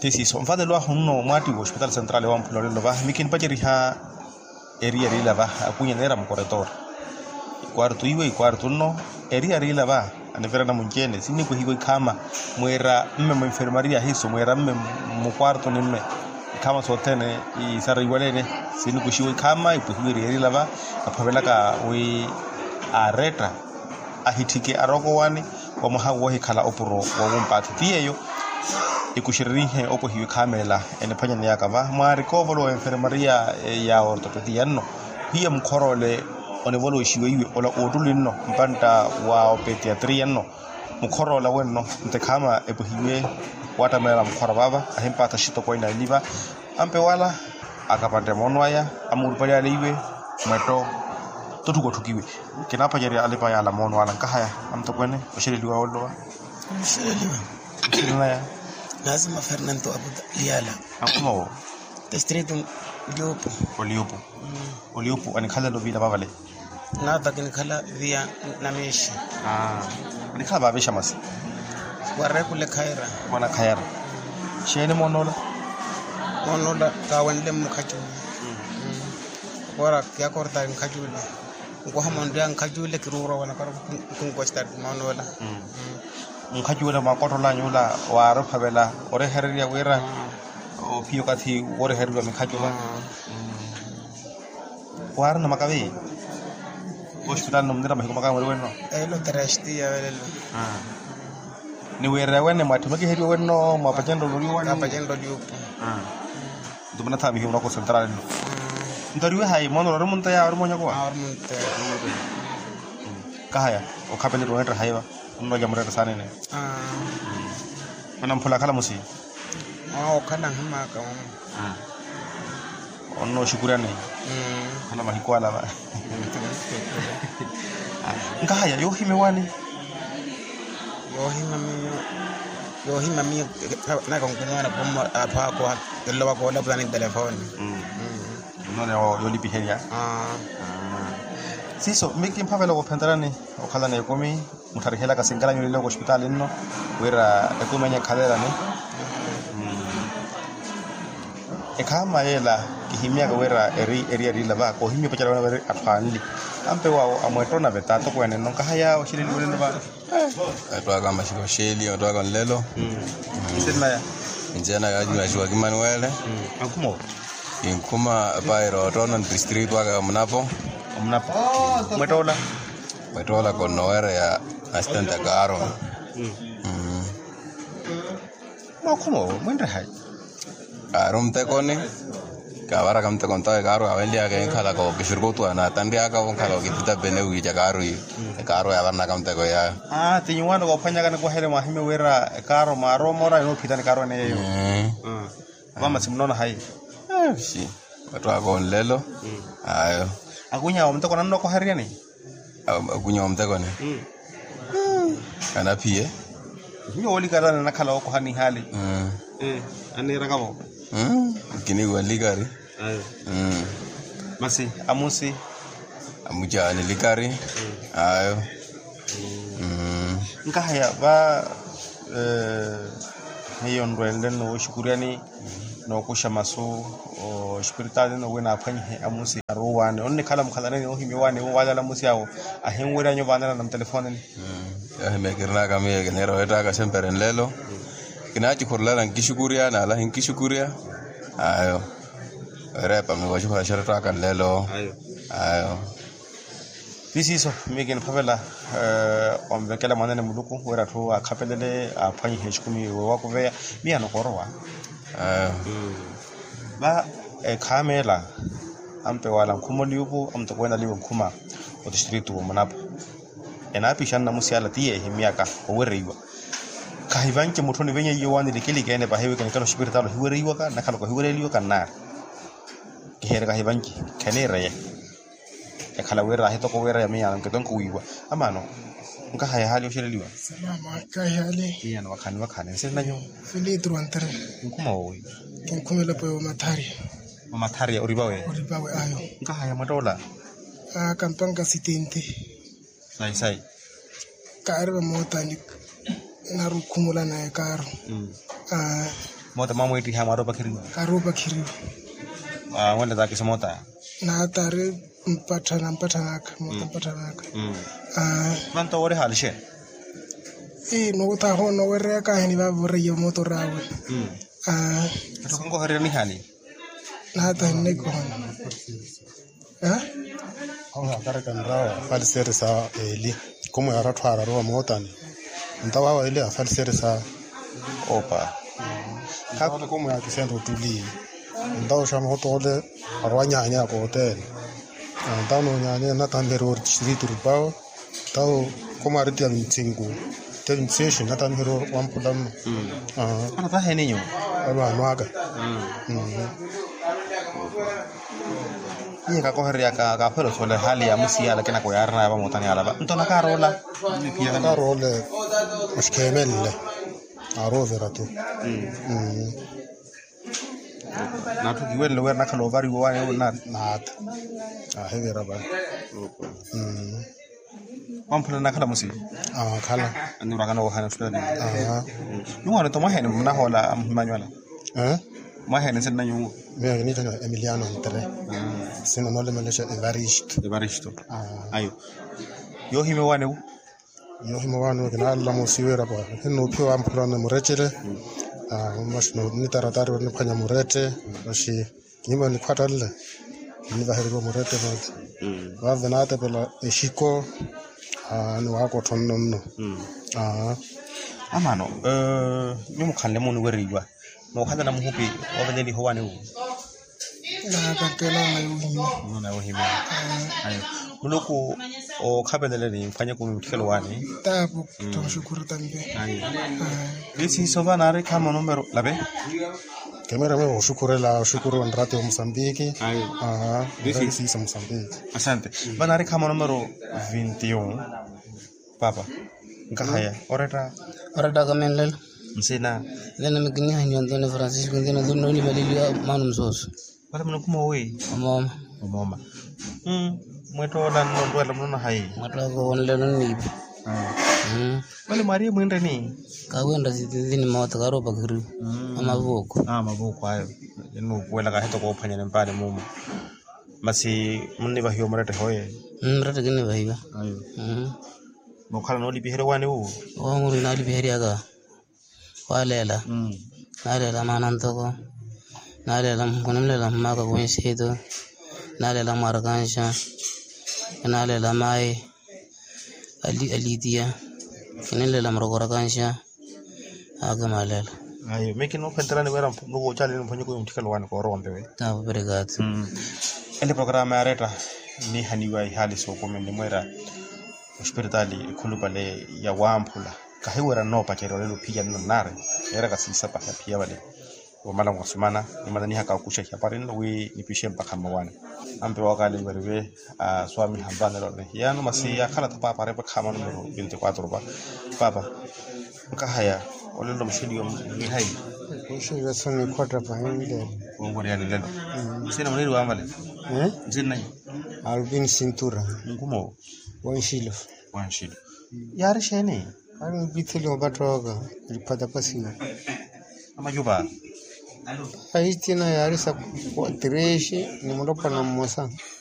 Tesi so mfade lo hunno mati hospital central wa Mpulore lo ba mikin pacheri ha area rila ba akunya nera mkoretor kwarto iwe kwarto no area rila ba anevera na munjene sini ko higo kama mwera mme mu enfermeria hiso mwera mme mu kwarto ni mme kama sotene I sara iwalene sini ko shiwe kama ipo higo area rila ba apavela ka we areta ahitike aroko wani wa muhawo hikala opuro wa umpati tiyeyo ikushirihe opo hiyo kamela ene panya ni yakaba ma recover enfermeria ya orthopedia no hiya mkorole onevolo shiwe iwe ola odulino mpanta wa pediatria no mkorola wenno ntekama epo hiwe watamela mkora baba ahempata shito kwa ina liva ampe wala akapande monwaya amurupali aliwe meto totuko tukiwe kinapa jeri alipa ya la monwala nkahaya amtokwene oshiriliwa olwa oshiriliwa lazima Fernando Abu Liala akumo distrito Oliopo anikhala lo vila babale nada kinikhala via nameshi anikhala babesha masi warre kule khaira wana khaira shene monola kawanle mukhachu wara kya korta mukhachu ko hamonde mukhachu le kiruro wana karo kunko start monola mukhachu ma kotola nyula waro phabela ore herria wera o pio kathi ore herria mukhachu ba war na makabe hospital no mndira mahiko makawe wenno lo trasti ya velelo ni wera wenne matumaki heri wenno mapajendo loliwa mapajendo liupo dumana tabi hiyo ko central no ndariwe hay mono ro munta ya ro monya ko munta kahaya o kapele ro entra haywa no jamre sana ne manam phula kala musi kana hama ka onno shukurani kana mahiko ala ba kahaya yo himewani yo himami na kon kuna na bomba apa ko delo ko la plan telefon no ne yo lipi heria siso miki mpavela ko pentarani o khala ne komi mutari hela ka singala nyole ko hospital no wera e komanya khalera ne e kama yela kihimia ka wera area rila ba ko himia pachara wera atfanli ampe wao amwetona betato ko ene no kahaya o shiri lule ba atwa kama shiko sheli atwa kan lelo ya njana ya jina shwa Emmanuel akumo inkuma bairo tona district wa mnapo mwetola con noere ya assistant Garo akumo mwende hai arumte koni kawara kamte konta Garo awelia ke khala ko kishurgotu ana tandia ka on khala kitita benewi ja Garo ya barna kamte ko ya tinywana ko phanya kana ko hele mahime wera Garo maro mora no phitani Garo ne yo mama simnona hai si atwa kon lelo ayo akunya omte kona no ko haria ni akunya omte kone kana pie hiyo oli kana na khala ko hani hali ani ragabo kini go ligari ayo masi amusi amuja ni ligari ayo nkahaya ba hiyo ndwende no shukuriani no kusha maso o spiritual no wena apanye amusi arowane onni kala mukhalane no himiwane wo wala la musi yawo ahen wera nyo bana na telefone ni me kirna kame genero eta ka sempre en lelo kinachi kurlala nkishukuria na la nkishukuria ayo repa me wacho kwa sharata kan lelo ayo bisiso megen pavela on vekela manene muluku wera to akapelele apanye heshkumi wa kuvea miano korwa ba kamela ampe wala nkhumoli yupo amtokwenda liwo nkhuma o district wo manapo enapi shanna musiala tie himiaka o wereiwa kahivanke mutoni venye yowani likili kene ba hewe kene spiritual hiwereiwa ka nakalo ko hiwereliwa kana kihera kahivanke kene reye e kala wera hito ko wera yamiya nketon ko wiwa amano nka haya hali oshireliwa salama kai hali yana wakani senanyo fili truantere nkuma wo kinkumela po matari oribawe ayo nka haya matola kampanga sitente sai karba motani naru kumula na karo mota mamu iti hamaro bakiri Aruba kiri. wanda zaki sa mota Na tare mpatanaka. Mota mpatanaka. man to wore halshe No ta ho no were ka hini ba bore yo moto rawe. to kan go hare ni hali Na ta ne ko. Awa karakan rawa falsere sa eli como era twara ro motani ntawa wa ile falsere sa opa ka como ya kisendo tuli ndawo shama hotole arwanya nya ko hotel ndano nya na tanbero street rubao tawo como arti an tingu ten station na tanbero wampulam ana ta hene nyo aba nwaga ni ka ko hare ka pero sole hali ya musia la kana ko yarna ba mota ni ala ba ntona ka rola ni pia ka role mushkemelle aroveratu na to giwen lo werna kalo vari wa ne na nat hevera ba wampula na kala musi kala anu ragana wa hana fulani ni wa to ma hene na hola manyola ma hene sen na nyu me ni tana Emiliano entre sino no le melesha Evaristo ayo yo hime wane kana alla mo siwera ba hino pio ampula na murechele mashno ni taratari ni phanya murete bashi nyima ni kwatalle ni baheri go murete ba venate pela eshiko ni wako tonno amano ni mo khalle mo ni weriwa mo khada na mo hupi o ba ni howane u Na ka tela na wo hime ayo muloko o khabelele ni mfanya ko mtikelo wane tapo tumshukuru tambe. ayo lisi sova na re kama numero labe kemera me shukuru ndrate wa Mozambique ayo lisi sa Mozambique asante bana re kama numero 21 papa ngahaya orata kamenlel msena lena migini hanyo Antonio Francisco ndina dunno ni malili manu msoso wala mno kuma we mama mweto la ndo la mno hai mata ko wonle non ni wale maria mwenda ni ka wenda zidini mawata karo bakuru amaboko maboko ayo no kwela ka heto ko phanya ne mpane mumo masi munni ba hiyo marate hoye mrata gine bahiga ayo no khala no libihere wane u o nguri na libihere aga walela nalela manantoko nalela mkunamlela maka kwenseto nalela marakansha nalela mai alitia kinelela marakansha aga malela ayo meki no pentala ne wera no go chale no fanyo ko mtikalo wane ko rombe we ta obrigado ele programa areta ni haniwa hali so ko men mwera hospitali kulubale ya wampula kahiwera no pakero lelo pia no nare era kasisa pa pia wale wamala ngosumana imana ni haka kusha ya parin we ni pishe mpaka mawana ambe wakale werwe swami hambana lo yano masi ya kala tapa pare pa kama numero 24 ba baba nkahaya olelo mshidi wa ni hai kushira soni kwata pa inde ngori ya lelo sina mniri wa ambale zina Alvin Cintura ngumo wanshilo yari shene ari bitili obatoga lipata pasi amajuba aitina yari sa 3 ni mundo pana mosa